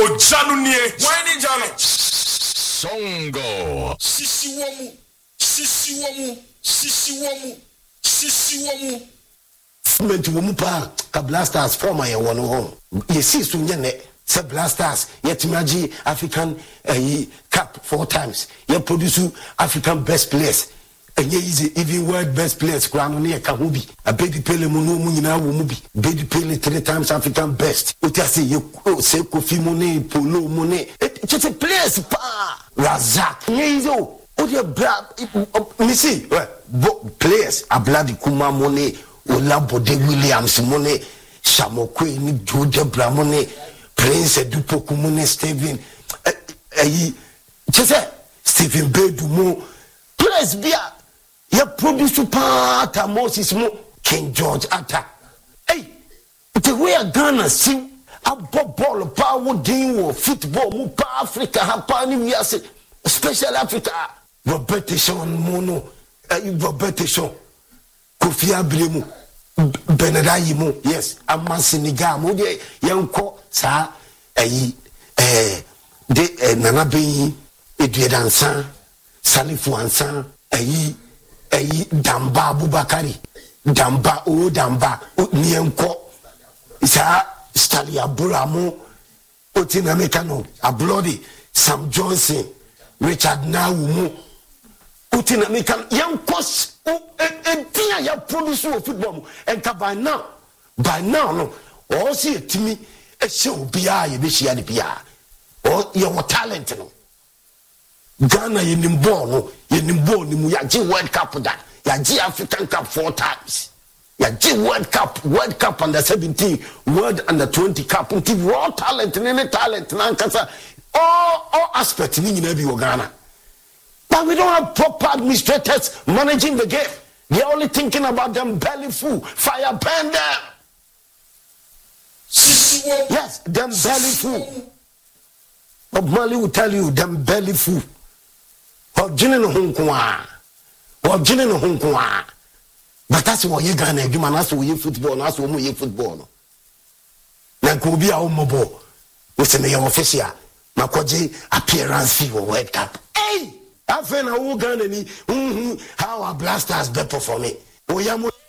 Ojanu nie. Wani jalo. Songo. Sisi womu. Fumenti womu pa ka Blasters former ye wono home. Ye see so nyene se Blasters yetimaji African cup 4 times. Ye produce African best players. And ye easy even world best players kwano ne ka ho bi. Abedi Pele mu no mu nyina wo mu bi. Abedi Pele 3 times African best. Oti ase ye se Kofi mu ne Polo mu ne. Just players pa. Razak. Ye easy o. Odi bra me see players Abladi Kuma Mone Olabode Williams Mone Shamokwe ni George Bramone Prince Dupoku Mone Steven Stephen Bedumo players bia ya produce part Moses Mo King George Atta. Hey, the way Ghana sing about ball power game football mu pa Africa hapani we are special Africa. Roberto Sean Mono, Roberto Sean, Kofi Abremu, Benadayimu, yes, Amansiniga, Mode, Yanko, Sa, Nana Beyi, Ediedansan, Salifu Ansan, Damba Bubakari, Damba, Nienko, Sa, Stalia Buramo, Otina Mekano, Ablodi, Sam Johnson, Richard Nawumu. Utina mekan young cost and ya produce football and by now no all see to me a show bia ye be share the bia or your talent no Ghana ye nimbo no ye nimbo ni mu ya G World Cup da ya G African Cup 4 times ya G World Cup under 17 World under 20 Cup until raw talent any talent na nkasa all aspects ni nyina bi wo Ghana. But we don't have proper administrators managing the game. They're only thinking about them belly full, fire burn them. Yes, them belly full. But Mali will tell you, them belly full. But that's what you're gonna do, man. That's what you football, that's what you football. Now, could be our mobile. What's in the official? Makoji appearance fee or World Cup. Hey! I feel how Ghana how our Blasters be performing.